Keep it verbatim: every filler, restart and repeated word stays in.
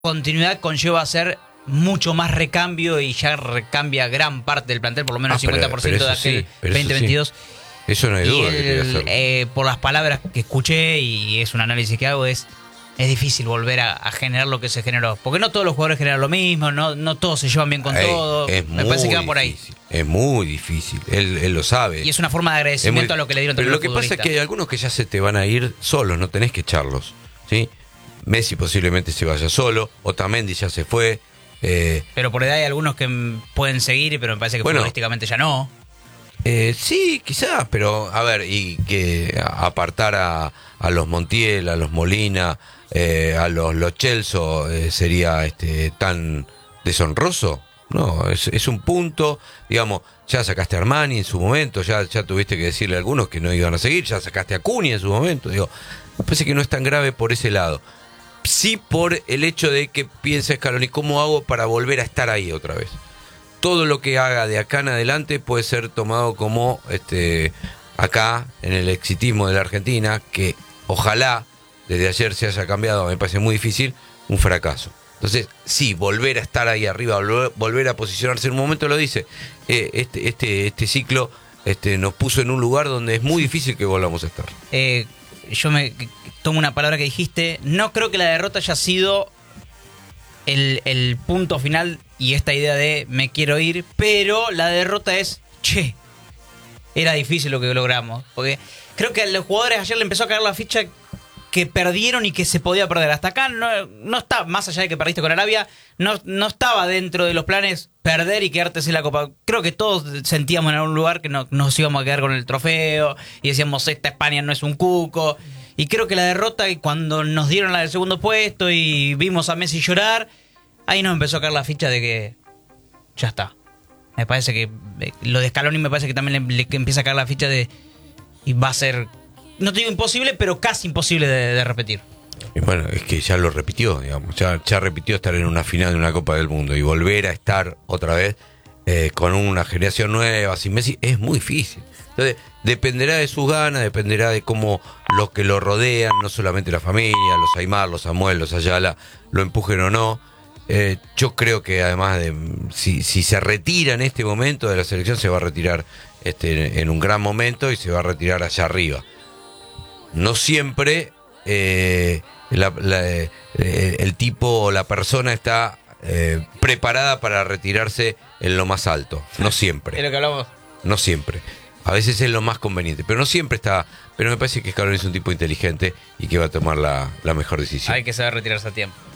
continuidad conlleva a ser mucho más recambio y ya recambia gran parte del plantel, por lo menos Ah, el cincuenta por ciento pero- pero de aquel eso sí, pero eso veinte veintidós. sí. Eso no hay Y duda el- que tiene que hacerlo. eh, por las palabras que escuché, y es un análisis que hago, es es difícil volver a, a generar lo que se generó. Porque no todos los jugadores generan lo mismo, no, no todos se llevan bien con Ey, todo. es Me muy parece que va por ahí. difícil, es muy difícil, él, él lo sabe. Y es una forma de agradecimiento Es muy- a lo que le dieron Pero también lo los que pasa es futbolistas. que hay algunos que ya se te van a ir solos, no tenés que echarlos, ¿sí? Messi posiblemente se vaya solo, Otamendi ya se fue. Eh, Pero por edad hay algunos que mm, pueden seguir, pero me parece que Bueno. futbolísticamente ya no. eh, sí, quizás, pero a ver, y que apartar a, a los Montiel, a los Molina, eh, a los Lo Celso eh, sería este tan deshonroso. No, es, es un punto, digamos, ya sacaste a Armani en su momento, ya, ya tuviste que decirle a algunos que no iban a seguir, ya sacaste a Cunha en su momento, digo, me parece que no es tan grave por ese lado. Sí por el hecho de que piensa Scaloni, ¿cómo hago para volver a estar ahí otra vez? Todo lo que haga de acá en adelante puede ser tomado como este acá, en el exitismo de la Argentina, que ojalá desde ayer se haya cambiado, me parece muy difícil, un fracaso. Entonces, sí, volver a estar ahí arriba, volver, volver a posicionarse, en un momento lo dice, eh, este, este, este ciclo este, nos puso en un lugar donde es muy difícil que volvamos a estar. Eh, yo me tomo una palabra que dijiste. No creo que la derrota haya sido el, el punto final y esta idea de me quiero ir, pero la derrota es, che, era difícil lo que logramos. Porque creo que a los jugadores ayer le empezó a caer la ficha que perdieron y que se podía perder. Hasta acá no, no está, más allá de que perdiste con Arabia, no, no estaba dentro de los planes perder y quedarte sin la Copa. Creo que todos sentíamos en algún lugar que no, nos íbamos a quedar con el trofeo y decíamos, esta España no es un cuco. Y creo que la derrota, y cuando nos dieron la del segundo puesto y vimos a Messi llorar, ahí nos empezó a caer la ficha de que ya está. Me parece que eh, lo de Scaloni me parece que también le, le empieza a caer la ficha de y va a ser, no te digo imposible, pero casi imposible de, de repetir. Y bueno, es que ya lo repitió, digamos, ya, ya repitió estar en una final de una Copa del Mundo y volver a estar otra vez eh, con una generación nueva, sin Messi, es muy difícil. Entonces, dependerá de sus ganas, dependerá de cómo los que lo rodean, no solamente la familia, los Aymar, los Samuel, los Ayala, lo empujen o no. Eh, yo creo que además de si, si se retira en este momento de la selección, se va a retirar este, en un gran momento y se va a retirar allá arriba. No siempre eh, la, la, eh, el tipo o la persona está eh, preparada para retirarse en lo más alto. No siempre. Es lo que hablamos. No siempre. A veces es lo más conveniente, pero no siempre está. Pero me parece que Scaloni es un tipo inteligente y que va a tomar la, la mejor decisión. Hay que saber retirarse a tiempo.